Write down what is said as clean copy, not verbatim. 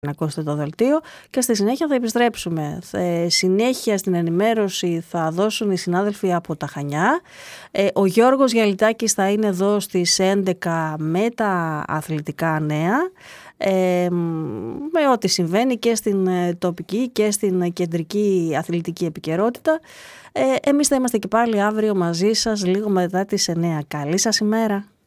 να ακούσετε το δελτίο και στη συνέχεια θα επιστρέψουμε. Συνέχεια στην ενημέρωση θα δώσουν οι συνάδελφοι από τα Χανιά. Ο Γιώργος Γιαλιτάκης θα είναι εδώ στις 11 με τα αθλητικά νέα. Με ό,τι συμβαίνει και στην τοπική και στην κεντρική αθλητική επικαιρότητα. Εμείς θα είμαστε και πάλι αύριο μαζί σας λίγο μετά τις 9. Καλή σας ημέρα.